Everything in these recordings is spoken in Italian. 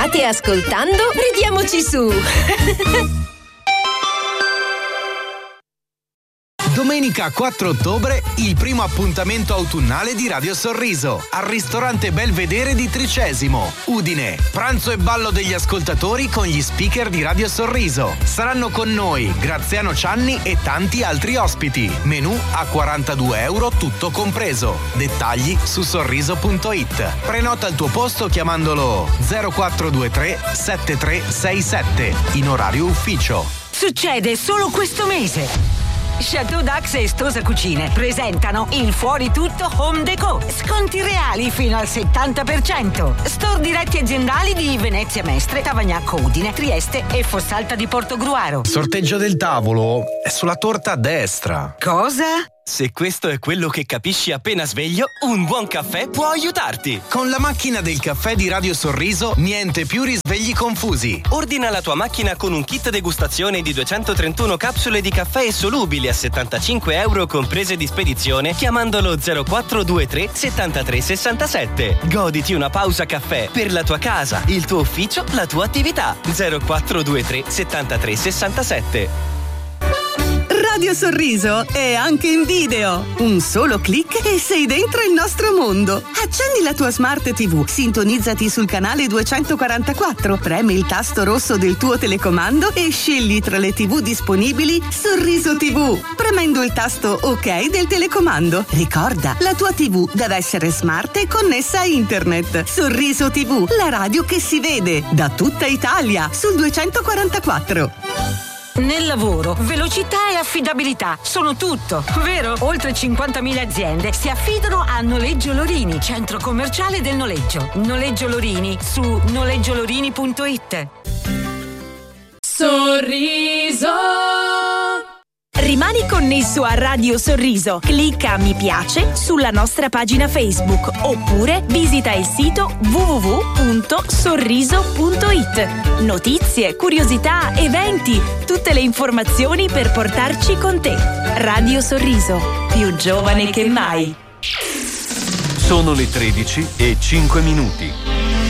State ascoltando? Ridiamoci su! Domenica 4 ottobre, il primo appuntamento autunnale di Radio Sorriso al ristorante Belvedere di Tricesimo, Udine. Pranzo e ballo degli ascoltatori con gli speaker di Radio Sorriso. Saranno con noi Graziano Cianni e tanti altri ospiti. Menù a €42, tutto compreso. Dettagli su sorriso.it. Prenota il tuo posto chiamandolo 0423 7367 in orario ufficio. Succede solo questo mese. Chateau Dax e Stosa Cucine presentano il Fuori Tutto Home Déco. Sconti reali fino al 70%. Store diretti aziendali di Venezia Mestre, Tavagnacco Udine, Trieste e Fossalta di Portogruaro. Sorteggio del tavolo è sulla torta a destra. Cosa? Se questo è quello che capisci appena sveglio, un buon caffè può aiutarti. Con la macchina del caffè di Radio Sorriso, niente più risvegli confusi. Ordina la tua macchina con un kit degustazione di 231 capsule di caffè solubili a €75 comprese di spedizione chiamandolo 0423 73 67. Goditi una pausa caffè per la tua casa, il tuo ufficio, la tua attività. 0423 73 67. Radio Sorriso è anche in video. Un solo click e sei dentro il nostro mondo. Accendi la tua Smart TV, sintonizzati sul canale 244, premi il tasto rosso del tuo telecomando e scegli tra le TV disponibili Sorriso TV, premendo il tasto OK del telecomando. Ricorda, la tua TV deve essere smart e connessa a internet. Sorriso TV, la radio che si vede da tutta Italia sul 244. Nel lavoro, velocità e affidabilità sono tutto, vero? Oltre 50.000 aziende si affidano a Noleggio Lorini, centro commerciale del noleggio. Noleggio Lorini su noleggiolorini.it. Sorriso! Rimani connesso a Radio Sorriso. Clicca mi piace sulla nostra pagina Facebook oppure visita il sito www.sorriso.it. Notizie, curiosità, eventi, tutte le informazioni per portarci con te. Radio Sorriso, più giovane che mai. Sono le 13:05.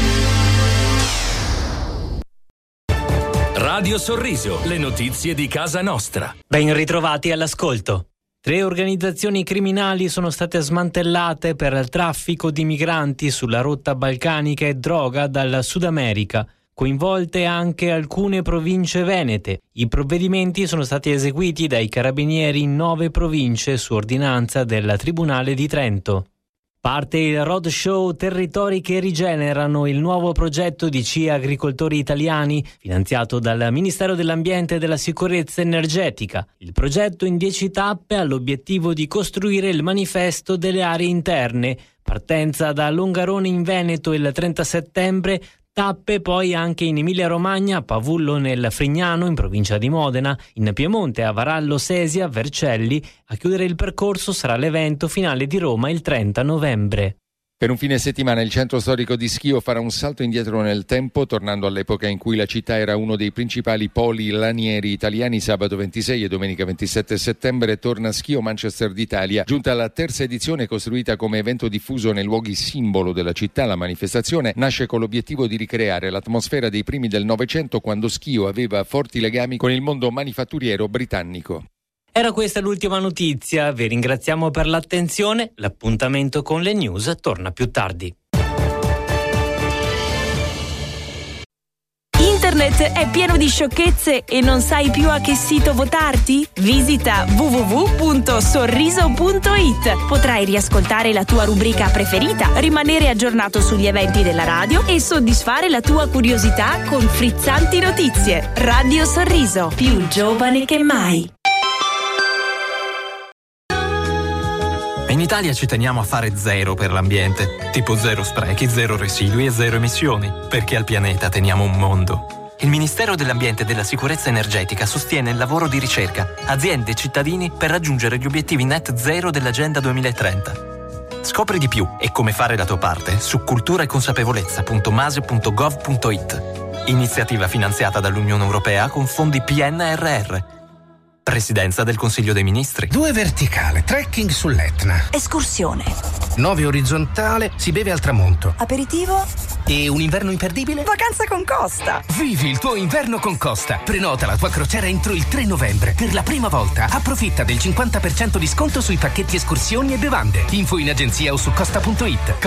Radio Sorriso, le notizie di casa nostra. Ben ritrovati all'ascolto. 3 organizzazioni criminali sono state smantellate per traffico di migranti sulla rotta balcanica e droga dal Sud America, coinvolte anche alcune province venete. I provvedimenti sono stati eseguiti dai carabinieri in 9 province su ordinanza del Tribunale di Trento. Parte il roadshow Territori che rigenerano, il nuovo progetto di CIA Agricoltori Italiani, finanziato dal Ministero dell'Ambiente e della Sicurezza Energetica. Il progetto in 10 tappe ha l'obiettivo di costruire il manifesto delle aree interne, partenza da Longarone in Veneto il 30 settembre, tappe poi anche in Emilia-Romagna, Pavullo nel Frignano, in provincia di Modena, in Piemonte, a Varallo, Sesia, Vercelli. A chiudere il percorso sarà l'evento finale di Roma il 30 novembre. Per un fine settimana il centro storico di Schio farà un salto indietro nel tempo, tornando all'epoca in cui la città era uno dei principali poli lanieri italiani. Sabato 26 e domenica 27 settembre torna Schio Manchester d'Italia. Giunta alla terza edizione, costruita come evento diffuso nei luoghi simbolo della città, la manifestazione nasce con l'obiettivo di ricreare l'atmosfera dei primi del Novecento, quando Schio aveva forti legami con il mondo manifatturiero britannico. Era questa l'ultima notizia, vi ringraziamo per l'attenzione, l'appuntamento con le news torna più tardi. Internet è pieno di sciocchezze e non sai più a che sito votarti? Visita www.sorriso.it. Potrai riascoltare la tua rubrica preferita, rimanere aggiornato sugli eventi della radio e soddisfare la tua curiosità con frizzanti notizie. Radio Sorriso, più giovane che mai. In Italia ci teniamo a fare zero per l'ambiente, tipo zero sprechi, zero residui e zero emissioni, perché al pianeta teniamo un mondo. Il Ministero dell'Ambiente e della Sicurezza Energetica sostiene il lavoro di ricerca, aziende e cittadini per raggiungere gli obiettivi net zero dell'Agenda 2030. Scopri di più e come fare la tua parte su culturaeconsapevolezza.mase.gov.it. Iniziativa finanziata dall'Unione Europea con fondi PNRR. Presidenza del Consiglio dei Ministri. 2 verticale, trekking sull'Etna. Escursione. 9 orizzontale, si beve al tramonto. Aperitivo? E un inverno imperdibile? Vacanza con Costa! Vivi il tuo inverno con Costa. Prenota la tua crociera entro il 3 novembre. Per la prima volta approfitta del 50% di sconto sui pacchetti escursioni e bevande. Info in agenzia o su costa.it.